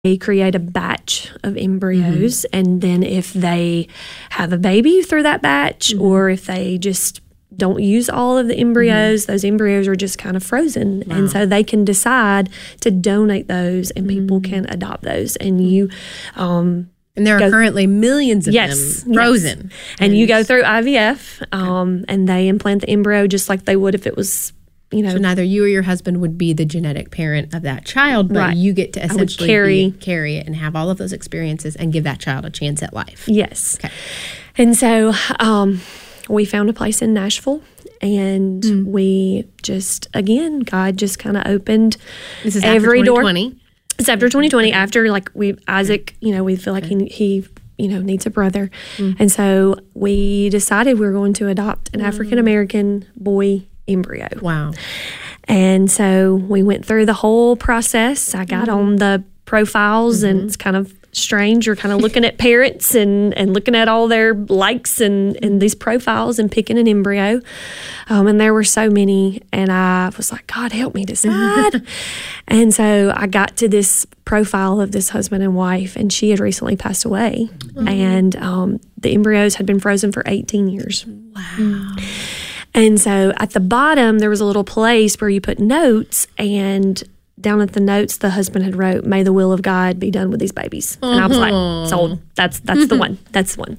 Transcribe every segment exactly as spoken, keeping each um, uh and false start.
They create a batch of embryos, mm-hmm. and then if they have a baby through that batch, mm-hmm. or if they just don't use all of the embryos, mm-hmm. those embryos are just kind of frozen. Wow. And so they can decide to donate those, and mm-hmm. people can adopt those. And you... Um, and there are go, currently millions of yes, them frozen. Yes. And, and you go through I V F, um, okay. and they implant the embryo just like they would if it was... You know, so neither you or your husband would be the genetic parent of that child, but right. you get to essentially carry, be, carry it and have all of those experiences and give that child a chance at life. Yes. Okay. And so um, we found a place in Nashville, and mm. we just, again, God just kind of opened this is every after twenty twenty. Door. It's after twenty twenty, after like we Isaac, you know, we feel like okay. he, he you know, needs a brother. Mm. And so we decided we were going to adopt an mm. African-American boy embryo. Wow. And so we went through the whole process. I got mm-hmm. on the profiles, mm-hmm. and it's kind of strange. You're kind of looking at parents and, and looking at all their likes and, and these profiles and picking an embryo. Um, and there were so many. And I was like, God, help me decide. And so I got to this profile of this husband and wife, and she had recently passed away. Mm-hmm. And um, the embryos had been frozen for eighteen years. Wow. And so at the bottom, there was a little place where you put notes, and down at the notes, the husband had wrote, "May the will of God be done with these babies." Uh-huh. And I was like, sold. That's that's the one. That's the one.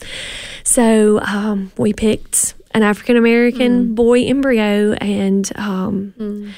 So um, we picked an African-American mm. boy embryo, and um, mm.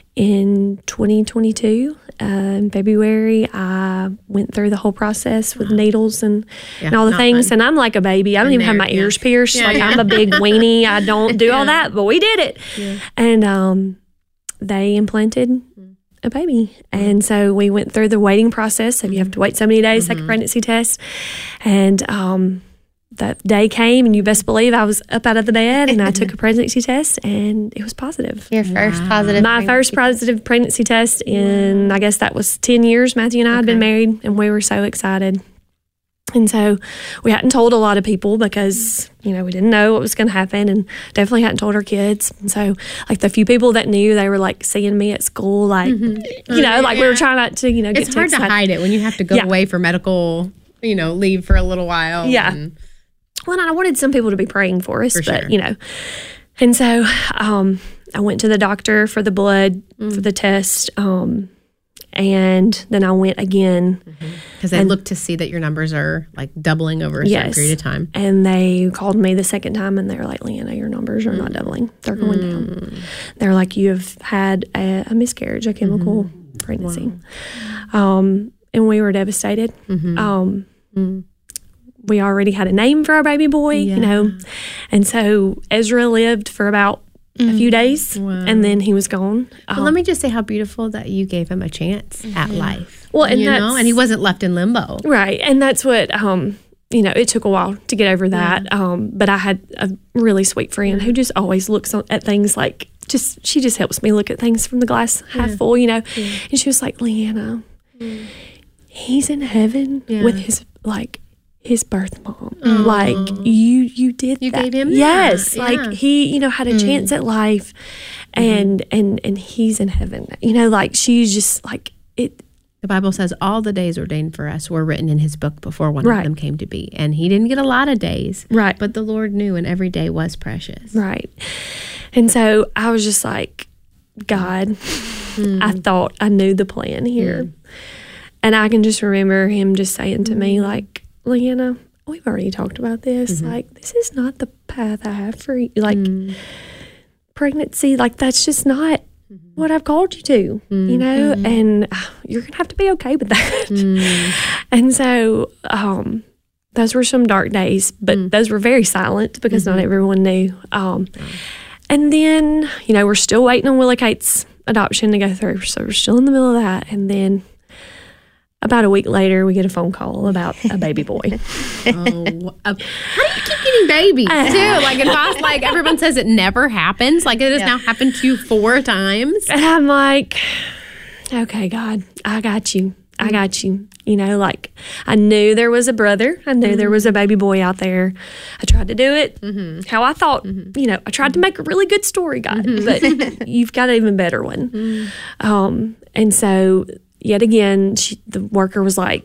in twenty twenty-two, uh, in February, I went through the whole process with wow. needles and, yeah, and all the things. Fun. And I'm like a baby. I don't In even there, have my yeah. ears pierced. Yeah, like yeah. I'm a big weenie. I don't do yeah. all that, but we did it. Yeah. And um, they implanted mm. a baby. And so we went through the waiting process. So you have to wait so many days, mm-hmm. take a pregnancy test. And um, that day came, and you best believe I was up out of the bed, and I took a pregnancy test, and it was positive. Your first wow. positive My pregnancy. first positive pregnancy test in, I guess that was ten years. Matthew and I okay. had been married, and we were so excited. And so we hadn't told a lot of people because, you know, we didn't know what was going to happen, and definitely hadn't told our kids. And so, like, the few people that knew, they were, like, seeing me at school, like, mm-hmm. you know, like yeah. we were trying not to, you know, get It's hard to hide it when you have to go yeah. away for medical, you know, leave for a little while. Yeah. And, well, and I wanted some people to be praying for us, for but, sure. you know. And so um, I went to the doctor for the blood, mm. for the test, um, and then I went again. Because mm-hmm. they look to see that your numbers are, like, doubling over a yes. certain period of time. And they called me the second time, and they were like, Leanna, your numbers are mm. not doubling. They're going mm. down. They're like, you have had a, a miscarriage, a chemical mm-hmm. pregnancy. Wow. Um, and we were devastated. Mm-hmm. Um, mm. We already had a name for our baby boy, yeah. you know. And so Ezra lived for about mm. a few days, wow. and then he was gone. Well, um, let me just say how beautiful that you gave him a chance mm-hmm. at life. Well, and you that's, know, and he wasn't left in limbo. Right. And that's what, um, you know, it took a while to get over that. Yeah. Um, but I had a really sweet friend who just always looks on, at things like, just, she just helps me look at things from the glass half yeah. full, you know. Yeah. And she was like, Leanna, mm. he's in heaven yeah. with his, like, his birth mom. Mm. Like, you you did you that. gave him yes. that. Like, yeah. he, you know, had a mm. chance at life, and, mm. and, and he's in heaven. You know, like, she's just, like, it. The Bible says all the days ordained for us were written in his book before one right. of them came to be. And he didn't get a lot of days. Right. But the Lord knew, and every day was precious. Right. And so I was just like, God, mm. I thought I knew the plan here. Mm. And I can just remember him just saying to mm. me, like, Leanna, we've already talked about this. Mm-hmm. Like, this is not the path I have for you. Like, mm. pregnancy, like, that's just not mm-hmm. what I've called you to, mm-hmm. you know? And uh, you're going to have to be okay with that. Mm. And so, um, those were some dark days, but mm. those were very silent because mm-hmm. not everyone knew. Um, mm. And then, you know, we're still waiting on Willie Kate's adoption to go through. So we're still in the middle of that. And then about a week later, we get a phone call about a baby boy. oh, uh, how do you keep getting babies uh, too? Like, in past, like everyone says, it never happens. Like, it has yeah. now happened to you four times. And I'm like, okay, God, I got you. I got you. You know, like, I knew there was a brother. I knew mm-hmm. there was a baby boy out there. I tried to do it mm-hmm. how I thought. Mm-hmm. You know, I tried to make a really good story, God, mm-hmm. but you've got an even better one. Mm-hmm. Um, and so, yet again, she, the worker was like,